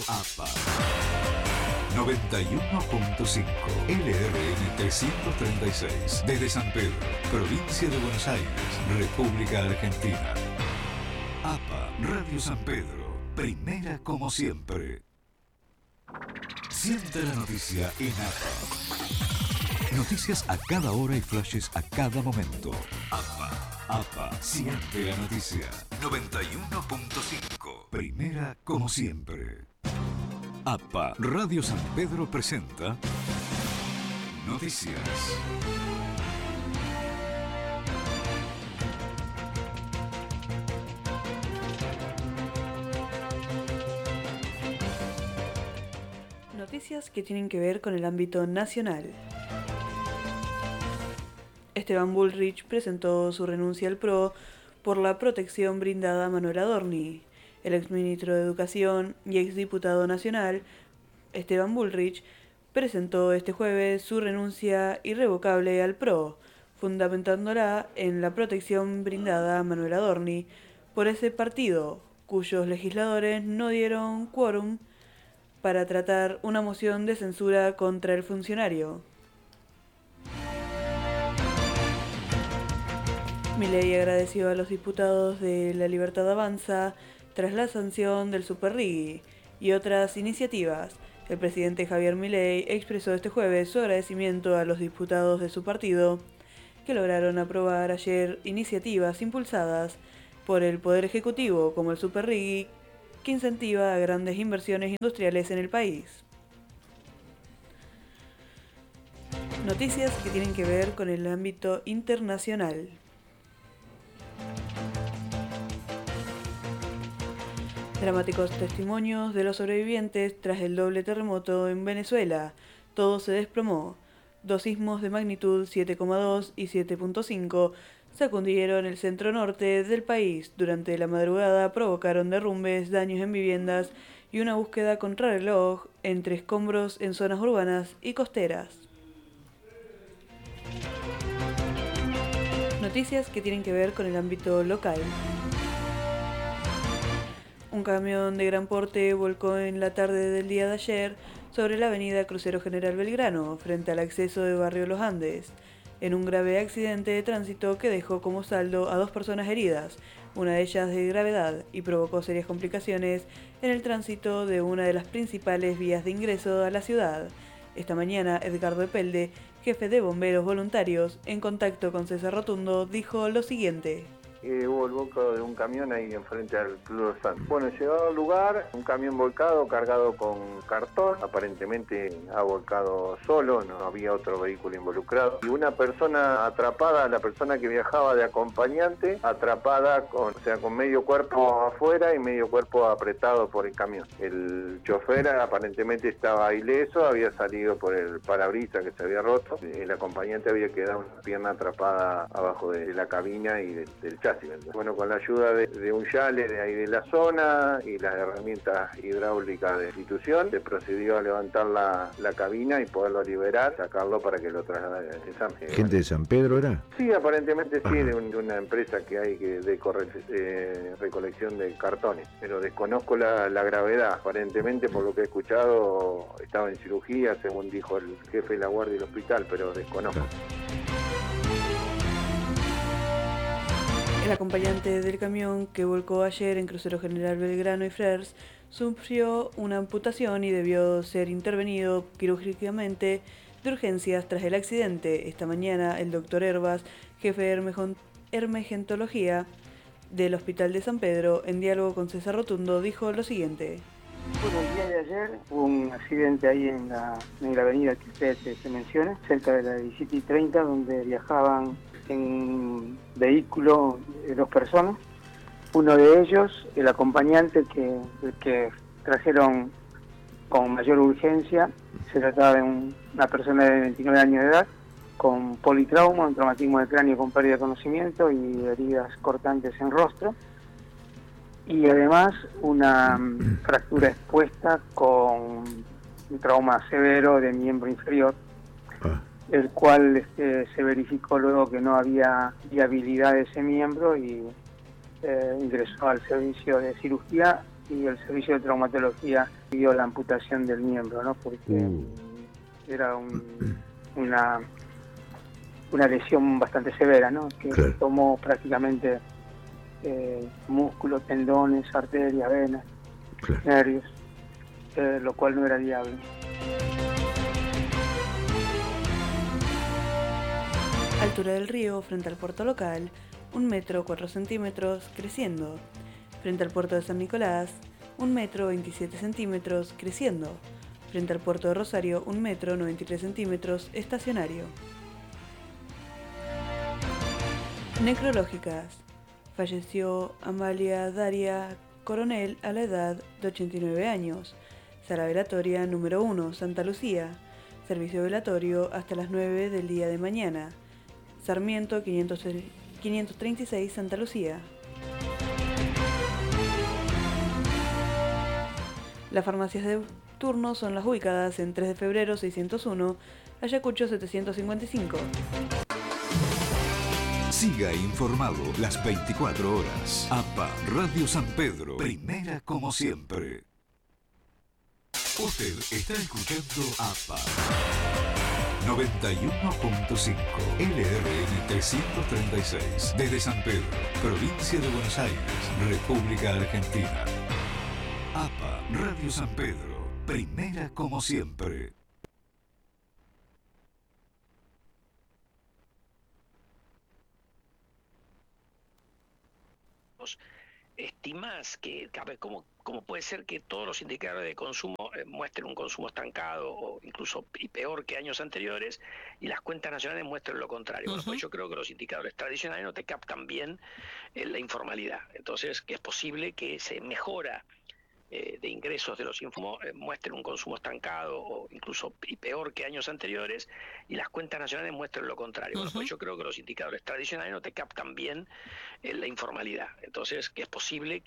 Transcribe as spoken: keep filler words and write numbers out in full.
APA noventa y uno punto cinco L R N trescientos treinta y seis desde San Pedro, provincia de Buenos Aires, República Argentina. APA Radio San Pedro, primera como siempre. Siente la noticia en APA. Noticias a cada hora y flashes a cada momento. APA, APA, siente la noticia. noventa y uno punto cinco, primera como siempre. APA Radio San Pedro presenta Noticias. Noticias que tienen que ver con el ámbito nacional. Esteban Bullrich presentó su renuncia al P R O por la protección brindada a Manuel Adorni. El exministro de Educación y exdiputado nacional, Esteban Bullrich, presentó este jueves su renuncia irrevocable al P R O, fundamentándola en la protección brindada a Manuel Adorni por ese partido, cuyos legisladores no dieron quórum para tratar una moción de censura contra el funcionario. Milei agradeció a los diputados de La Libertad Avanza tras la sanción del Superrigi y otras iniciativas. El presidente Javier Milei expresó este jueves su agradecimiento a los diputados de su partido que lograron aprobar ayer iniciativas impulsadas por el Poder Ejecutivo como el Superrigi, que incentiva a grandes inversiones industriales en el país. Noticias que tienen que ver con el ámbito internacional. Dramáticos testimonios de los sobrevivientes tras el doble terremoto en Venezuela. Todo se desplomó. Dos sismos de magnitud siete coma dos y siete punto cinco sacudieron el centro norte del país. Durante la madrugada provocaron derrumbes, daños en viviendas y una búsqueda contrarreloj entre escombros en zonas urbanas y costeras. Noticias que tienen que ver con el ámbito local. Un camión de gran porte volcó en la tarde del día de ayer sobre la avenida Crucero General Belgrano, frente al acceso de Barrio Los Andes, en un grave accidente de tránsito que dejó como saldo a dos personas heridas, una de ellas de gravedad, y provocó serias complicaciones en el tránsito de una de las principales vías de ingreso a la ciudad. Esta mañana, Edgardo Epelde, jefe de bomberos voluntarios, en contacto con César Rotundo, dijo lo siguiente. Eh, hubo el volcado de un camión ahí enfrente al Club Los Santos. Bueno, llegado al lugar, un camión volcado, cargado con cartón, aparentemente ha volcado solo, no había otro vehículo involucrado, y una persona atrapada, la persona que viajaba de acompañante, atrapada con, o sea, con medio cuerpo afuera y medio cuerpo apretado por el camión. El chofer aparentemente estaba ileso, había salido por el parabrisas que se había roto, el acompañante había quedado una pierna atrapada abajo de la cabina y de, del chasis. Bueno, con la ayuda de, de un yale de ahí de la zona y las herramientas hidráulicas de la institución, se procedió a levantar la, la cabina y poderlo liberar, sacarlo para que lo traslade a San Pedro. ¿Gente de San Pedro era? Sí, aparentemente sí, de, un, de una empresa que hay que de corre, eh, recolección de cartones, pero desconozco la, la gravedad. Aparentemente, por lo que he escuchado, estaba en cirugía, según dijo el jefe de la guardia del hospital, pero desconozco. El acompañante del camión que volcó ayer en Crucero General Belgrano y Frers sufrió una amputación y debió ser intervenido quirúrgicamente de urgencias tras el accidente. Esta mañana el doctor Herbas, jefe de emergentología del Hospital de San Pedro, en diálogo con César Rotundo, dijo lo siguiente. Bueno, el día de ayer hubo un accidente ahí en la, en la avenida que usted se, se menciona, cerca de la diecisiete y treinta, donde viajaban en un vehículo de dos personas. Uno de ellos, el acompañante que, el que trajeron con mayor urgencia, se trataba de un, una persona de veintinueve años de edad, con politrauma, un traumatismo de cráneo con pérdida de conocimiento y heridas cortantes en rostro, y además una um, fractura expuesta con un trauma severo de miembro inferior, ah. el cual este, se verificó luego que no había viabilidad de ese miembro y eh, ingresó al servicio de cirugía y el servicio de traumatología pidió la amputación del miembro, ¿no? Porque Uh. era un, una, una lesión bastante severa, ¿no? Que Claro. tomó prácticamente eh, músculos, tendones, arterias, venas, Claro. nervios, eh, lo cual no era viable. Altura del río frente al puerto local, un metro cuatro centímetros, creciendo. Frente al puerto de San Nicolás, un metro veintisiete centímetros, creciendo. Frente al puerto de Rosario, un metro noventa y tres centímetros, estacionario. Necrológicas. Falleció Amalia Daria Coronel a la edad de ochenta y nueve años. Sala velatoria número uno, Santa Lucía. Servicio velatorio hasta las nueve del día de mañana. Sarmiento quinientos treinta y seis, Santa Lucía. Las farmacias de turno son las ubicadas en tres de febrero seiscientos uno, Ayacucho setecientos cincuenta y cinco. Siga informado las veinticuatro horas. A P A Radio San Pedro, primera como siempre. Usted está escuchando A P A noventa y uno punto cinco L R N trescientos treinta y seis desde San Pedro, provincia de Buenos Aires, República Argentina. A P A Radio San Pedro, primera como siempre. ¿Estimás que, a ver, cómo, cómo puede ser que todos los indicadores de consumo eh, muestren un consumo estancado o incluso y peor que años anteriores y las cuentas nacionales muestren lo contrario? Uh-huh. Bueno, pues yo creo que los indicadores tradicionales no te captan bien eh, la informalidad. Entonces, que es posible que se mejora eh, de ingresos de los insumos eh, muestren un consumo estancado o incluso y peor que años anteriores y las cuentas nacionales muestren lo contrario. Uh-huh. Bueno, pues yo creo que los indicadores tradicionales no te captan bien eh, la informalidad. Entonces, que es posible que